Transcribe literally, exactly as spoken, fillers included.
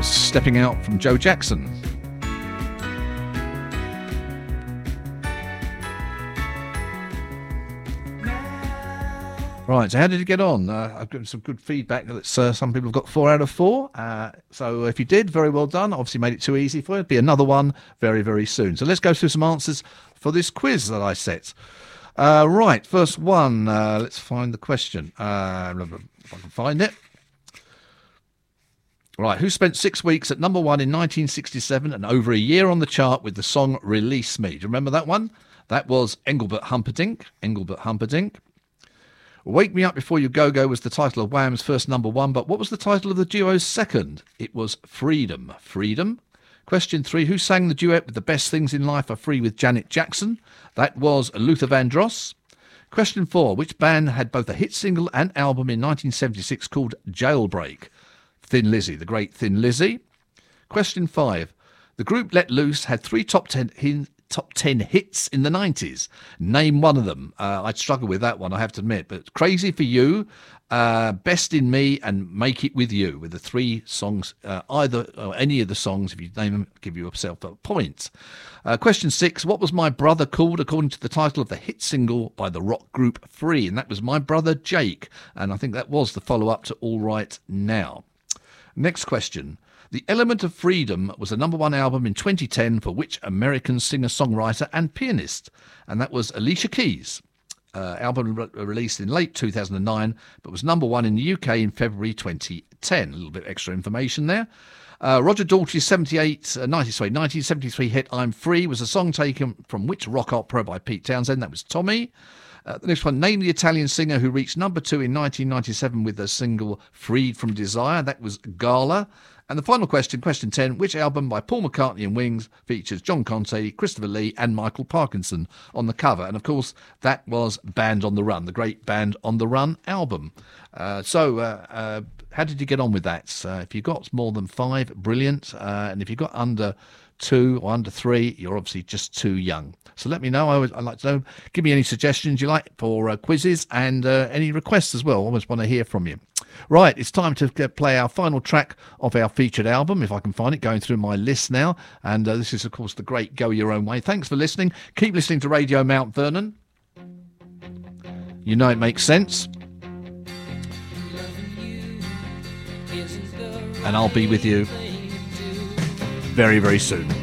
was Stepping Out from Joe Jackson. Right, so how did you get on? Uh, I've got some good feedback that uh, some people have got four out of four. Uh, so if you did, very well done. Obviously made it too easy for you. It'll be another one very, very soon. So let's go through some answers for this quiz that I set. Uh, right, first one. Uh, let's find the question. Uh, if I can find it. Right, who spent six weeks at number one in nineteen sixty-seven and over a year on the chart with the song Release Me? Do you remember that one? That was Engelbert Humperdinck. Engelbert Humperdinck. Wake Me Up Before You Go Go was the title of Wham's first number one, but what was the title of the duo's second? It was Freedom. Freedom. Question three, who sang the duet with The Best Things in Life Are Free with Janet Jackson? That was Luther Vandross. Question four, which band had both a hit single and album in nineteen seventy-six called Jailbreak? Thin Lizzy, the great Thin Lizzy. Question five, the group Let Loose had three top ten hin- top ten hits in the nineties. Name one of them. Uh, I'd struggle with that one, I have to admit. But Crazy for You, uh, Best in Me, and Make It With You, with the three songs, uh, either or any of the songs, if you name them, give yourself a point. Uh, question six, what was My Brother called according to the title of the hit single by the rock group Free? And that was My Brother Jake. And I think that was the follow-up to All Right Now. Next question. The Element of Freedom was the number one album in twenty ten for which American singer-songwriter and pianist? And that was Alicia Keys. Uh, album re- released in late two thousand nine, but was number one in the U K in February twenty ten. A little bit extra information there. Uh, Roger Daltrey's seventy-eight, uh, ninety, sorry, nineteen seventy-three hit I'm Free was a song taken from which rock opera by Pete Townsend? That was Tommy. Uh, the next one, name the Italian singer who reached number two in nineteen ninety-seven with the single Freed from Desire. That was Gala. And the final question, question ten, which album by Paul McCartney and Wings features John Conte, Christopher Lee and Michael Parkinson on the cover? And of course, that was Band on the Run, the great Band on the Run album. Uh, so uh, uh, how did you get on with that? Uh, if you got more than five, brilliant. Uh, and if you got under two or under three, you're obviously just too young. So let me know. I would, I'd like to know. Give me any suggestions you like for uh, quizzes and uh, any requests as well. I always want to hear from you. Right, it's time to play our final track of our featured album, if I can find it, going through my list now. And uh, this is, of course, the great Go Your Own Way. Thanks for listening. Keep listening to Radio Mount Vernon. You know it makes sense. And I'll be with you very, very soon.